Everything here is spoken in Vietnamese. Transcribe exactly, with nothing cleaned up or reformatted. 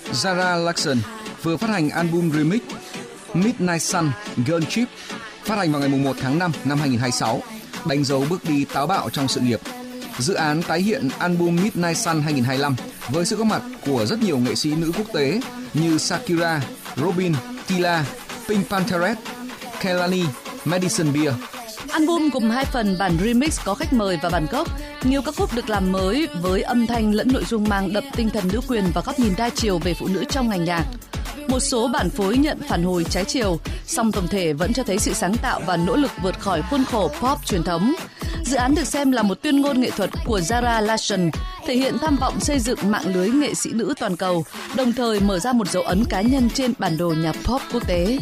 Zara Larsson vừa phát hành album remix Midnight Sun Girl Trip, phát hành vào ngày một tháng năm năm hai nghìn không trăm hai mươi sáu, đánh dấu bước đi táo bạo trong sự nghiệp. Dự án tái hiện album Midnight Sun hai nghìn không trăm hai mươi lăm với sự góp mặt của rất nhiều nghệ sĩ nữ quốc tế như Shakira, Robin, Tila, Pink Pantheress, Kehlani, Madison Beer. Album gồm hai phần, bản remix có khách mời và bản gốc. Nhiều ca khúc được làm mới với âm thanh lẫn nội dung mang đậm tinh thần nữ quyền và góc nhìn đa chiều về phụ nữ trong ngành nhạc. Một số bản phối nhận phản hồi trái chiều, song tổng thể vẫn cho thấy sự sáng tạo và nỗ lực vượt khỏi khuôn khổ pop truyền thống. Dự án được xem là một tuyên ngôn nghệ thuật của Zara Larsson, thể hiện tham vọng xây dựng mạng lưới nghệ sĩ nữ toàn cầu, đồng thời mở ra một dấu ấn cá nhân trên bản đồ nhạc pop quốc tế.